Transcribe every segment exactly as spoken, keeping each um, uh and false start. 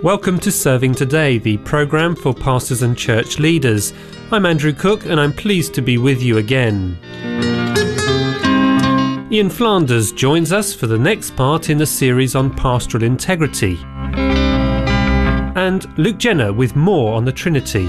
Welcome to Serving Today, the programme for pastors and church leaders. I'm Andrew Cook and I'm pleased to be with you again. Ian Flanders joins us for the next part in the series on pastoral integrity. And Luke Jenner with more on the Trinity.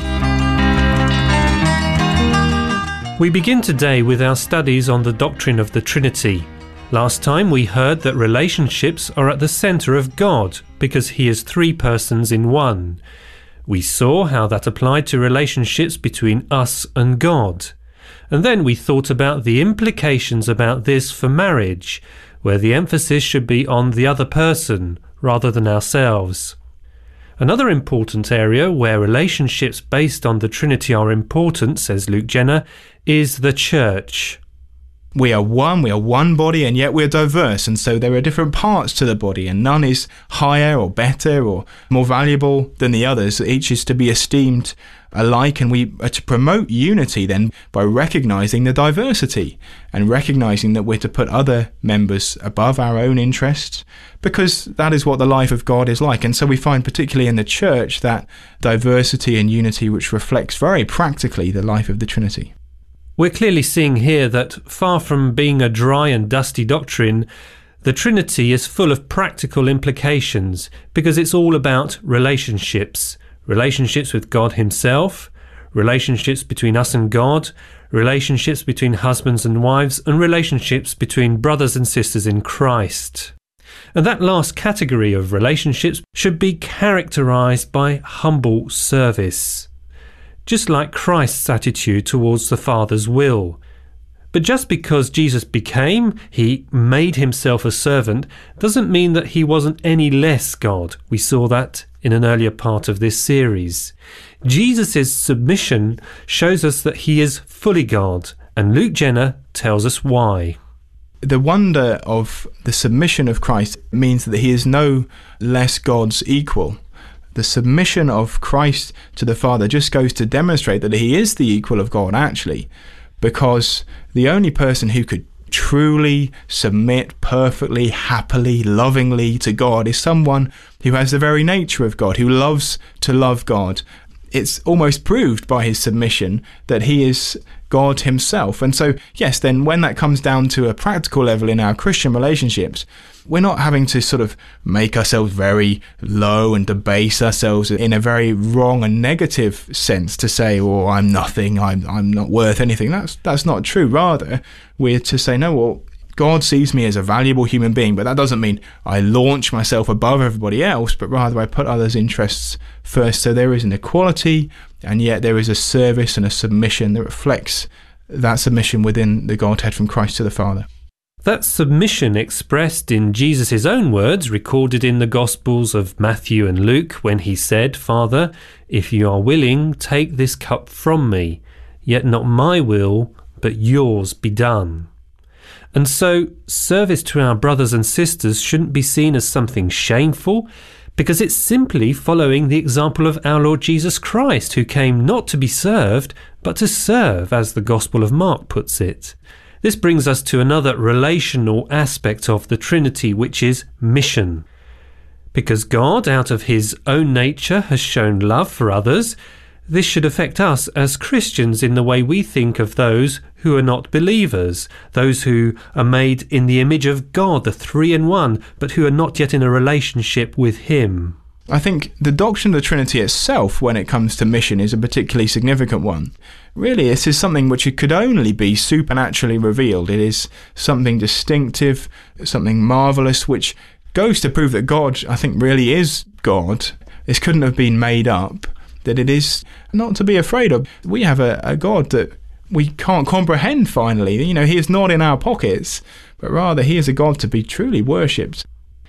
We begin today with our studies on the doctrine of the Trinity. Last time we heard that relationships are at the centre of God because He is three persons in one. We saw how that applied to relationships between us and God. And then we thought about the implications about this for marriage, where the emphasis should be on the other person rather than ourselves. Another important area where relationships based on the Trinity are important, says Luke Jenner, is the church. We are one, we are one body, and yet we're diverse, and so there are different parts to the body, and none is higher or better or more valuable than the others. Each is to be esteemed alike, and we are to promote unity then by recognising the diversity and recognising that we're to put other members above our own interests, because that is what the life of God is like. And so we find particularly in the church that diversity and unity which reflects very practically the life of the Trinity. We're clearly seeing here that far from being a dry and dusty doctrine, the Trinity is full of practical implications because it's all about relationships. Relationships with God Himself, relationships between us and God, relationships between husbands and wives, and relationships between brothers and sisters in Christ. And that last category of relationships should be characterized by humble service, just like Christ's attitude towards the Father's will. But just because Jesus became, He made Himself a servant, doesn't mean that He wasn't any less God. We saw that in an earlier part of this series. Jesus' submission shows us that He is fully God, and Luke Jenner tells us why. The wonder of the submission of Christ means that He is no less God's equal. The submission of Christ to the Father just goes to demonstrate that He is the equal of God, actually, because the only person who could truly submit perfectly, happily, lovingly to God is someone who has the very nature of God, who loves to love God. It's almost proved by His submission that He is God Himself. And so, yes, then when that comes down to a practical level in our Christian relationships, we're not having to sort of make ourselves very low and debase ourselves in a very wrong and negative sense to say, oh, I'm nothing, I'm I'm not worth anything. That's that's not true. Rather, we're to say, no, well, God sees me as a valuable human being, but that doesn't mean I launch myself above everybody else, but rather I put others' interests first. So there is an equality, and yet there is a service and a submission that reflects that submission within the Godhead from Christ to the Father. That submission expressed in Jesus' own words, recorded in the Gospels of Matthew and Luke, when He said, Father, if you are willing, take this cup from me, yet not my will, but yours be done. And so, service to our brothers and sisters shouldn't be seen as something shameful, because it's simply following the example of our Lord Jesus Christ, who came not to be served, but to serve, as the Gospel of Mark puts it. This brings us to another relational aspect of the Trinity, which is mission. Because God, out of His own nature, has shown love for others, this should affect us as Christians in the way we think of those who are not believers, those who are made in the image of God, the three in one, but who are not yet in a relationship with Him. I think the doctrine of the Trinity itself, when it comes to mission, is a particularly significant one. Really, this is something which could only be supernaturally revealed. It is something distinctive, something marvellous, which goes to prove that God, I think, really is God. This couldn't have been made up, that it is not to be afraid of. We have a, a God that we can't comprehend, finally. You know, He is not in our pockets, but rather He is a God to be truly worshipped.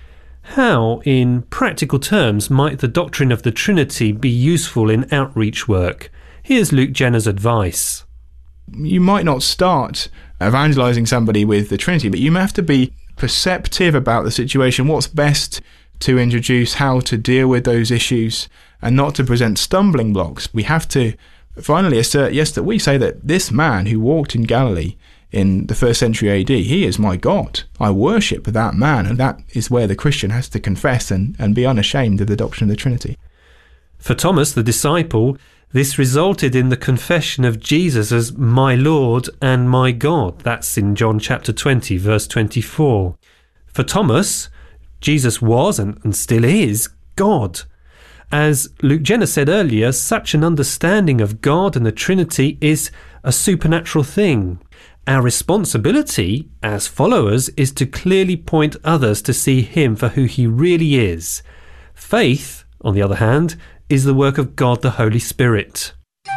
How, in practical terms, might the doctrine of the Trinity be useful in outreach work? Here's Luke Jenner's advice. You might not start evangelizing somebody with the Trinity, but you have to be perceptive about the situation, what's best to introduce, how to deal with those issues, and not to present stumbling blocks. We have to finally assert, yes, that we say that this man who walked in Galilee in the first century A D. He is my God. I worship that man. And that is where the Christian has to confess and, and be unashamed of the doctrine of the Trinity. For Thomas, the disciple, this resulted in the confession of Jesus as my Lord and my God. That's in John chapter twenty, verse twenty-four. For Thomas, Jesus was and, and still is God. As Luke Jenner said earlier, such an understanding of God and the Trinity is a supernatural thing. Our responsibility as followers is to clearly point others to see him for who he really is. Faith, on the other hand, is the work of God the Holy Spirit.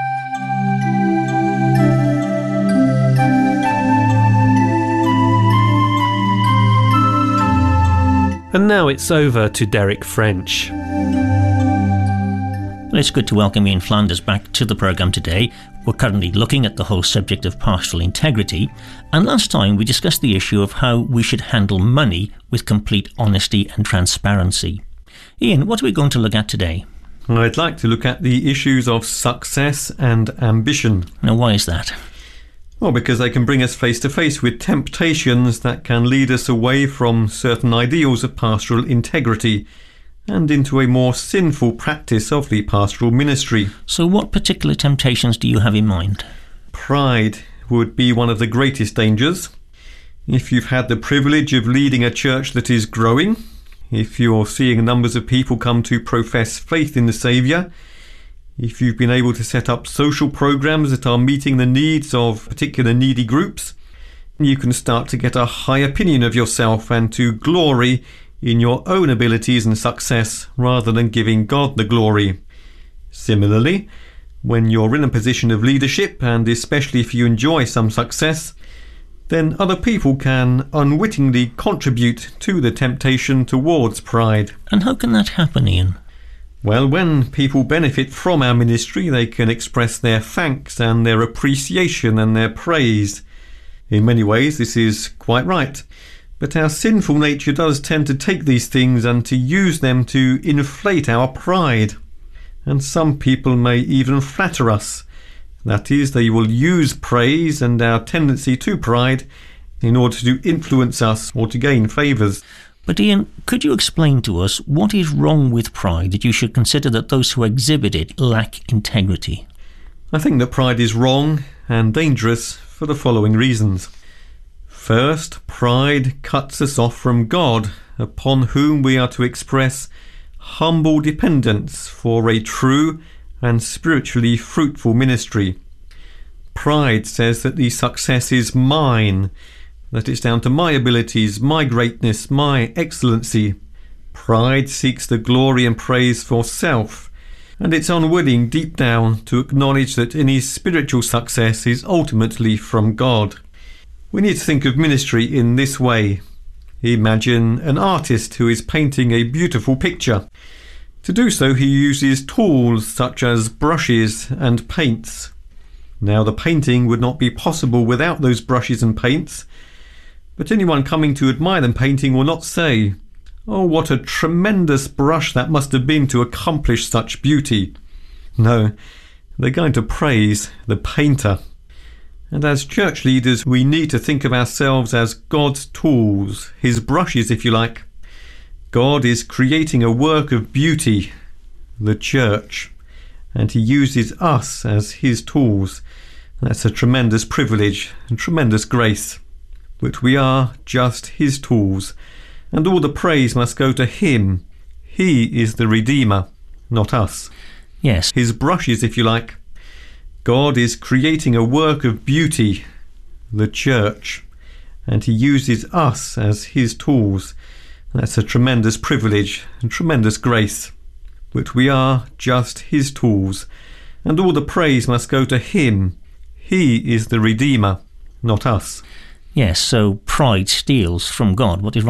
And now it's over to Derek French. Well, it's good to welcome Ian Flanders back to the programme today. We're currently looking at the whole subject of pastoral integrity, and last time we discussed the issue of how we should handle money with complete honesty and transparency. Ian, what are we going to look at today? I'd like to look at the issues of success and ambition. Now, why is that? Well, because they can bring us face to face with temptations that can lead us away from certain ideals of pastoral integrity and into a more sinful practice of the pastoral ministry. So what particular temptations do you have in mind? Pride would be one of the greatest dangers. If you've had the privilege of leading a church that is growing, if you're seeing numbers of people come to profess faith in the Saviour, if you've been able to set up social programs that are meeting the needs of particular needy groups, you can start to get a high opinion of yourself and to glory in your own abilities and success rather than giving God the glory. Similarly, when you're in a position of leadership, and especially if you enjoy some success, then other people can unwittingly contribute to the temptation towards pride. And how can that happen, Ian? Well, when people benefit from our ministry, they can express their thanks and their appreciation and their praise. In many ways, this is quite right. But our sinful nature does tend to take these things and to use them to inflate our pride. And some people may even flatter us. That is, they will use praise and our tendency to pride in order to influence us or to gain favours. But Ian, could you explain to us what is wrong with pride that you should consider that those who exhibit it lack integrity? I think that pride is wrong and dangerous for the following reasons. First, pride cuts us off from God, upon whom we are to express humble dependence for a true and spiritually fruitful ministry. Pride says that the success is mine, that it's down to my abilities, my greatness, my excellency. Pride seeks the glory and praise for self, and it's unwilling deep down to acknowledge that any spiritual success is ultimately from God. We need to think of ministry in this way. Imagine an artist who is painting a beautiful picture. To do so, he uses tools such as brushes and paints. Now, the painting would not be possible without those brushes and paints, but anyone coming to admire the painting will not say, "Oh, what a tremendous brush that must have been to accomplish such beauty." No, they're going to praise the painter. And as church leaders, we need to think of ourselves as God's tools, his brushes, if you like. God is creating a work of beauty, the church, and he uses us as his tools. That's a tremendous privilege and tremendous grace. But we are just his tools, and all the praise must go to him. He is the Redeemer, not us. Yes. His brushes, if you like. God is creating a work of beauty, the church, and he uses us as his tools. That's a tremendous privilege and tremendous grace. But we are just his tools, and all the praise must go to him. He is the Redeemer, not us. Yes, so pride steals from God. What is wrong